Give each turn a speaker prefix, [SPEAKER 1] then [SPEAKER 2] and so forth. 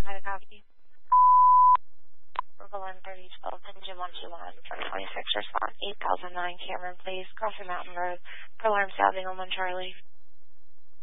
[SPEAKER 1] how to copy. Alarm 3012, engine 121 for 26 response 8009 Cameron, please. Crossing Mountain Road. Alarm sounding on 1 Charlie.